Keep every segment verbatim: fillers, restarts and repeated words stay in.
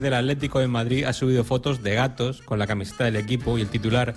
del Atlético de Madrid ha subido fotos de gatos con la camiseta del equipo y el titular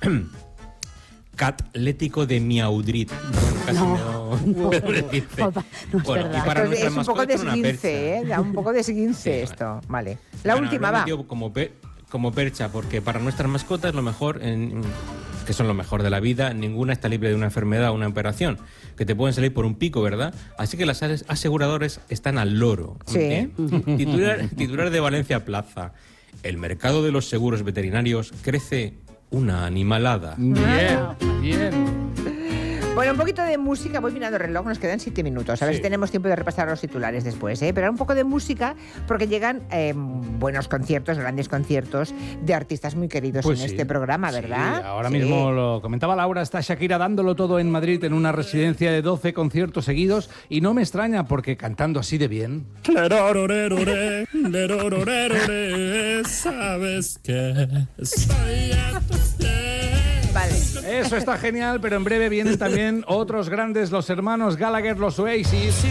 Catlético de Miaudrit. Bueno, casi no, me no, puedo decir. No, no es bueno, verdad. y para Esto nuestras es un poco mascotas, una desguince, ¿eh? Da un poco desguince Sí, esto. Vale. La bueno, última lo he va. metido Como, pe como percha, porque para nuestras mascotas lo mejor, en, que son lo mejor de la vida, ninguna está libre de una enfermedad o una operación, que te pueden salir por un pico, ¿verdad? Así que las aseguradores están al loro. Sí. ¿Eh? Titular, titular de Valencia Plaza. El mercado de los seguros veterinarios crece una animalada. Bien, bien. Bueno, un poquito de música. Voy mirando el reloj, nos quedan siete minutos. A ver Sí. si tenemos tiempo de repasar los titulares después, ¿eh? Pero un poco de música, porque llegan eh, buenos conciertos, grandes conciertos de artistas muy queridos Pues en sí. este programa, ¿verdad? Sí, ahora Sí. mismo lo comentaba Laura, está Shakira dándolo todo en Madrid en una residencia de doce conciertos seguidos y no me extraña porque cantando así de bien. Lerororerore, lerororerore, sabes que estoy a tus pies. Vale. Eso está genial, pero en breve vienen también otros grandes, los hermanos Gallagher, los Oasis.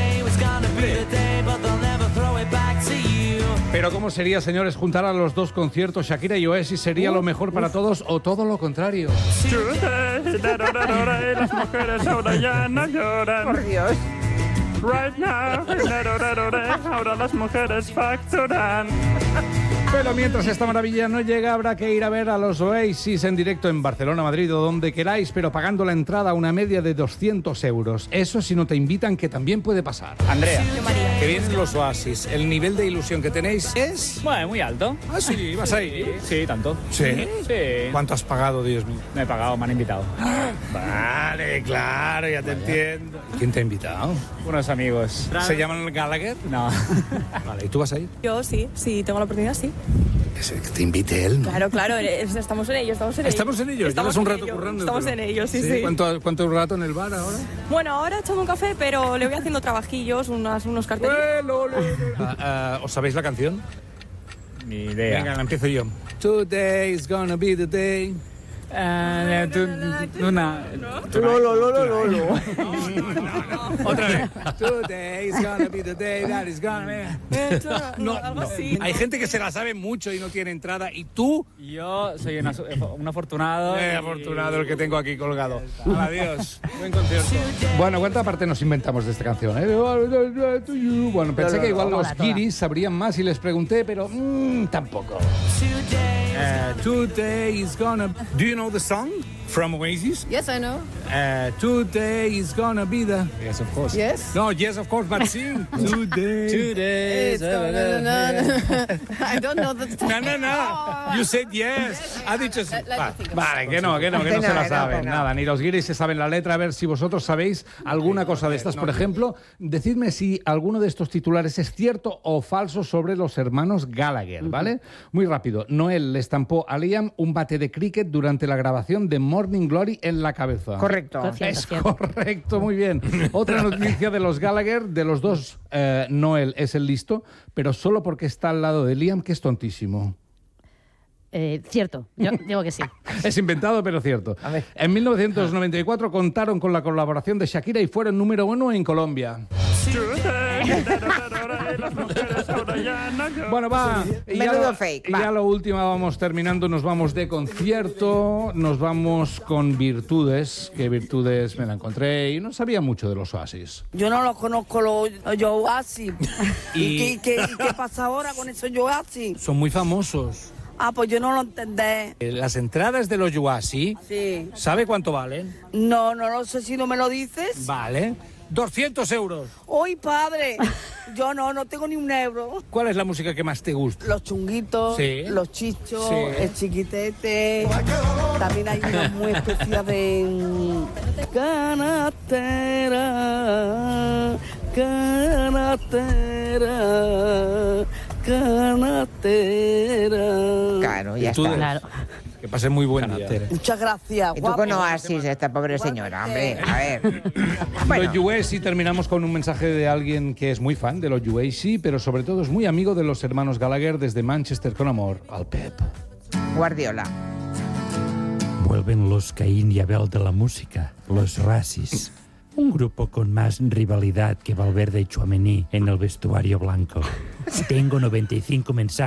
Pero ¿cómo sería, señores, juntar a los dos conciertos, Shakira y Oasis? ¿Sería lo mejor para todos o todo lo contrario? Lerororerore, las mujeres ahora ya no lloran. Por Dios. Right now, lerororerore, ahora las mujeres facturan. Pero mientras esta maravilla no llega, habrá que ir a ver a los Oasis en directo en Barcelona, Madrid o donde queráis, pero pagando la entrada a una media de doscientos euros. Eso si no te invitan, que también puede pasar. Andrea, que vienen los Oasis. ¿El nivel de ilusión que tenéis es...? Bueno, muy alto. Ah, sí, vas a ir. Sí, tanto. ¿Sí? Sí. ¿Cuánto has pagado, Dios mío? Me he pagado, me han invitado. Vale, claro, ya te entiendo. ¿Quién te ha invitado? Unos amigos. ¿Se llaman Gallagher? No. Vale, ¿y tú vas a ir? Yo sí, sí, tengo la oportunidad, sí. Que te invite él, ¿no? Claro, claro, es- estamos en ello, estamos en ello. ¿Estamos en ello? Estamos ¿Llevas un en rato ello, currando? Estamos pero- en ello, sí, sí. ¿Cuánto, ¿Cuánto rato en el bar ahora? Bueno, ahora echando un café, pero le voy haciendo trabajillos, unas, unos carteles. Ah, ah, ¿Os sabéis la canción? Ni idea. Venga, la empiezo yo. Today's gonna be the day. Eh, tú- una... Lo, lo, lo, lo, lo, lo. Otra vez. Today's gonna be the day that is gonna be... No, algo así. Hay gente que se la sabe mucho y no tiene entrada. ¿Y tú? Yo soy una- un afortunado. Eh, y- afortunado el que tengo aquí colgado. Adiós. Buen concierto. Bueno, ¿cuánta parte nos inventamos de esta canción? ¿eh? Bueno, pensé No, no, que igual no, los toda, toda. guiris sabrían más y les pregunté, pero mmm, tampoco. Uh, today is gonna... Do you know the song from Oasis? Yes, I know. Uh, today is gonna be the... Yes, of course. Yes. No, yes, of course, but sing. Today. Two days. I don't know the No, no, no. You said yes. Ha dicho sí. Va. Vale, que no, que no, que no Que se no, la que no, saben. que no. Nada, ni los guiris se saben la letra. A ver si vosotros sabéis alguna cosa de estas. Por ejemplo, decidme si alguno de estos titulares es cierto o falso sobre los hermanos Gallagher, ¿vale? Muy rápido. Noel le estampó a Liam un bate de cricket durante la grabación de Morning Glory en la cabeza. Correcto. Cierto, Es cierto. correcto, muy bien. Otra noticia de los Gallagher, de los dos, eh, Noel es el listo, pero solo porque está al lado de Liam, que es tontísimo. Eh, cierto, yo digo que sí. Es inventado, pero cierto. A ver. En mil novecientos noventa y cuatro contaron con la colaboración de Shakira y fueron número uno en Colombia. Las mujeres ahora ya no lloran. Bueno, va. Y ya, Menudo lo- fake, y va. ya lo último, vamos terminando, nos vamos de concierto, nos vamos con Virtudes, que Virtudes me la encontré y no sabía mucho de los Oasis. Yo no los conozco los, los Oasis. Y- ¿Y, qué, qué- y qué pasa ahora con esos Oasis? Son muy famosos. Ah, pues yo no lo entendé. Eh, Las entradas de los Oasis, Sí. ¿sabe cuánto valen? No, no lo sé si no me lo dices. Vale. doscientos euros. ¡Uy, padre! Yo no, no tengo ni un euro. ¿Cuál es la música que más te gusta? Los chunguitos, Sí. los chichos, Sí. el chiquitete. También hay unos muy especiales de mm, canastera, canastera, canastera. Claro, ya Virtudes. está. Claro. Que pasen muy buen día. Muchas gracias, Y tú guapo. con Oasis, esta pobre señora, hombre. A ver. Bueno, Los U A C terminamos con un mensaje de alguien que es muy fan de los U A C, pero sobre todo es muy amigo de los hermanos Gallagher desde Manchester con amor, al Pep. Guardiola. Vuelven los Caín y Abel de la música, los Oasis. un grupo con más rivalidad que Valverde y Tchouaméni en el vestuario blanco. Tengo noventa y cinco mensajes